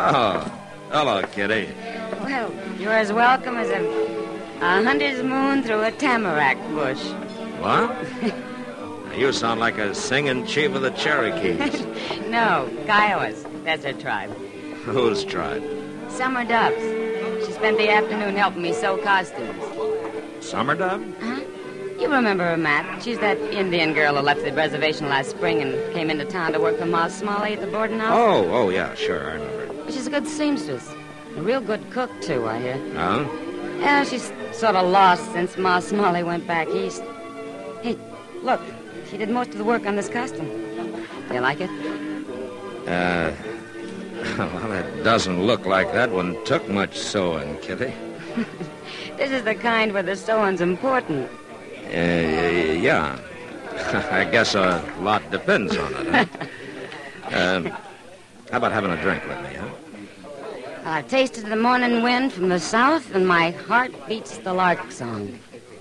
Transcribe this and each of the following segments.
Oh, hello, Kitty. Well, you're as welcome as a hunter's moon through a tamarack bush. What? You sound like a singing chief of the Cherokees. No, Kiowas. That's her tribe. Whose tribe? Summer Doves. She spent the afternoon helping me sew costumes. Summer Dove? Huh? You remember her, Matt. She's that Indian girl who left the reservation last spring and came into town to work for Ma Smalley at the boarding house. Oh, yeah, sure, I remember. She's a good seamstress. A real good cook, too, I hear. Oh? Yeah, she's sort of lost since Ma Smalley went back east. Hey, look. She did most of the work on this costume. Do you like it? Well, it doesn't look like that one took much sewing, Kitty. This is the kind where the sewing's important. Yeah. I guess a lot depends on it, huh? How about having a drink with me, huh? I've tasted the morning wind from the south, and my heart beats the lark song.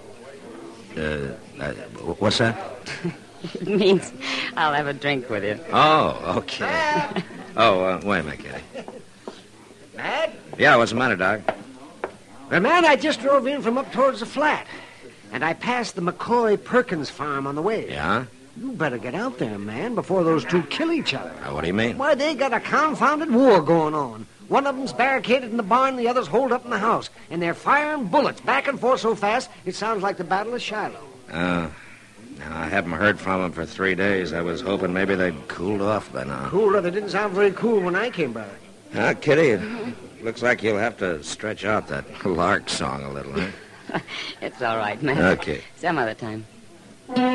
What's that? It means I'll have a drink with you. Oh, okay. Wait a minute, Kitty. Matt? Yeah, what's the matter, Doc? Well, man, I just drove in from up towards the flat. And I passed the McCoy Perkins farm on the way. Yeah? You better get out there, man, before those two kill each other. What do you mean? Why, they got a confounded war going on. One of them's barricaded in the barn, the other's holed up in the house. And they're firing bullets back and forth so fast, it sounds like the Battle of Shiloh. I haven't heard from them for 3 days. I was hoping maybe they'd cooled off by now. Cooler? They didn't sound very cool when I came by. Kitty, it looks like you'll have to stretch out that lark song a little, huh? It's all right, man. Okay. Some other time.